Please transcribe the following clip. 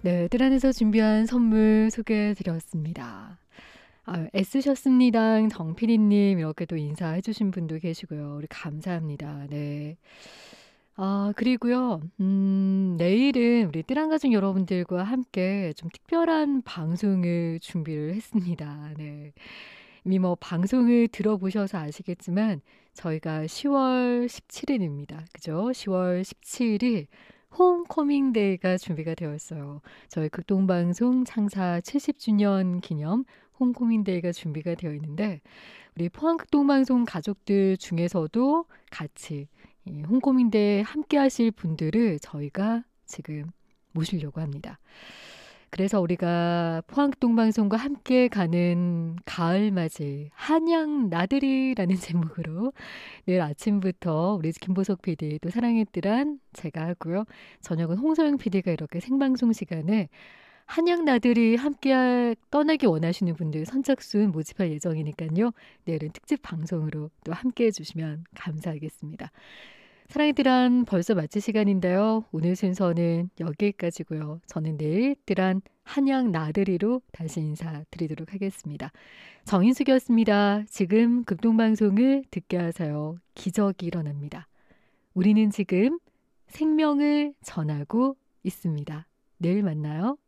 네, 뜰 안에서 준비한 선물 소개해 드렸습니다. 애쓰셨습니다. 정피디님 이렇게 또 인사해 주신 분도 계시고요. 우리 감사합니다. 네. 그리고요. 내일은 우리 뜰 안 가족 여러분들과 함께 좀 특별한 방송을 준비를 했습니다. 네. 이미 뭐 방송을 들어보셔서 아시겠지만 저희가 10월 17일입니다. 그죠? 10월 17일 홈커밍 데이가 준비가 되어 있어요. 저희 극동방송 창사 70주년 기념 홈커밍 데이가 준비가 되어 있는데 우리 포항극동방송 가족들 중에서도 같이 이 홈커밍 데이 함께 하실 분들을 저희가 지금 모시려고 합니다. 그래서 우리가 포항동방송과 함께 가는 가을맞이 한양 나들이라는 제목으로 내일 아침부터 우리 김보석 PD 또 사랑했더란 제가 하고요. 저녁은 홍소영 PD가 이렇게 생방송 시간에 한양 나들이 함께 떠나기 원하시는 분들 선착순 모집할 예정이니까요. 내일은 특집 방송으로 또 함께 해주시면 감사하겠습니다. 사랑의 뜰안 벌써 마칠 시간인데요. 오늘 순서는 여기까지고요. 저는 내일 뜰안 한양 나들이로 다시 인사드리도록 하겠습니다. 정인숙이었습니다. 지금 극동방송을 듣게 하세요. 기적이 일어납니다. 우리는 지금 생명을 전하고 있습니다. 내일 만나요.